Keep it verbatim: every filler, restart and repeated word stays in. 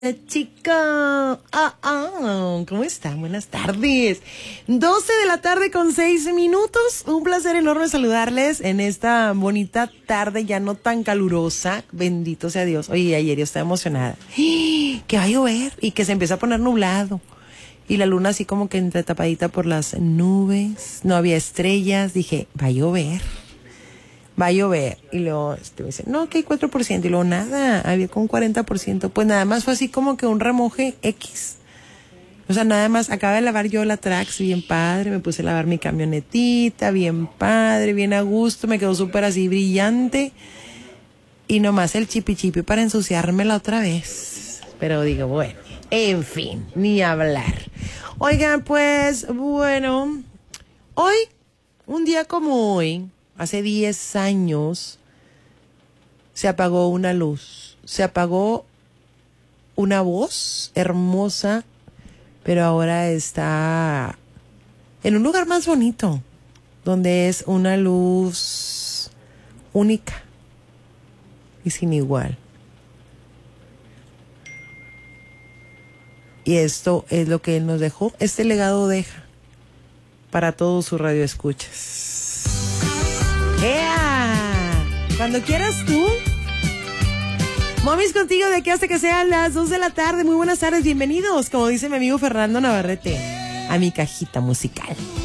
Chico, ah, ah, ¿cómo están? Buenas tardes. doce de la tarde con seis minutos. Un placer enorme saludarles en esta bonita tarde ya no tan calurosa. Bendito sea Dios. Oye, ayer yo estaba emocionada. Que va a llover y que se empieza a poner nublado. Y la luna así como que entretapadita por las nubes. No había estrellas. Dije, va a llover. Va a llover. Y luego este, me dice, no, que hay cuatro por ciento. Y luego nada, había con cuarenta por ciento. Pues nada más fue así como que un remoje X. O sea, nada más, acaba de lavar yo la Trax, bien padre. Me puse a lavar mi camionetita, bien padre, bien a gusto. Me quedó súper así brillante. Y nomás el chipi chipi para ensuciármela otra vez. Pero digo, bueno, en fin, ni hablar. Oigan, pues, bueno, hoy, un día como hoy, hace diez años, se apagó una luz, se apagó una voz hermosa, pero ahora está en un lugar más bonito, donde es una luz única y sin igual. Y esto es lo que él nos dejó, este legado deja para todos sus radioescuchas. ¡Ea! Cuando quieras tú. Momis contigo de aquí hasta que sean las dos de la tarde. Muy buenas tardes, bienvenidos, como dice mi amigo Fernando Navarrete, a mi cajita musical.